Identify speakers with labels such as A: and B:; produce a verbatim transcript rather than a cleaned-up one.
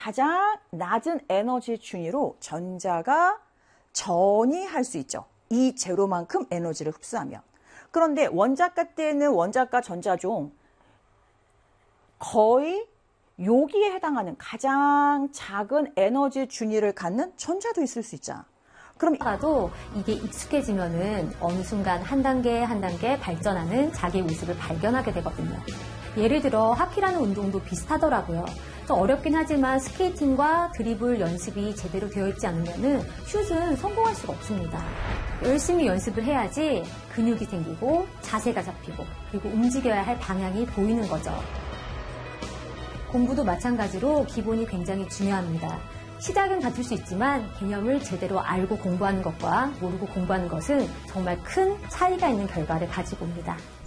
A: 가장 낮은 에너지 준위로 전자가 전이할 수 있죠. 이 제로만큼 에너지를 흡수하면. 그런데 원자가 때는 원자가 전자 중 거의 여기에 해당하는 가장 작은 에너지 준위를 갖는 전자도 있을 수 있잖아. 그럼
B: 가도 이게 익숙해지면은 어느 순간 한 단계 한 단계 발전하는 자기의 모습을 발견하게 되거든요. 예를 들어 하키라는 운동도 비슷하더라고요. 좀 어렵긴 하지만 스케이팅과 드리블 연습이 제대로 되어 있지 않으면은 슛은 성공할 수가 없습니다. 열심히 연습을 해야지 근육이 생기고 자세가 잡히고 그리고 움직여야 할 방향이 보이는 거죠. 공부도 마찬가지로 기본이 굉장히 중요합니다. 시작은 같을 수 있지만 개념을 제대로 알고 공부하는 것과 모르고 공부하는 것은 정말 큰 차이가 있는 결과를 가지고 옵니다.